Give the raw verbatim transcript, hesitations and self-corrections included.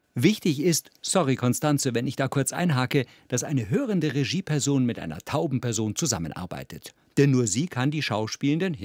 Wichtig ist, sorry Konstanze, wenn ich da kurz einhake, dass eine hörende Regieperson mit einer tauben Person zusammenarbeitet. Denn nur sie kann die Schauspielenden